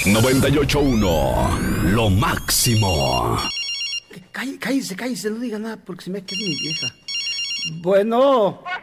98.1, lo máximo. Cállese, no diga nada porque se me queda mi vieja. Bueno.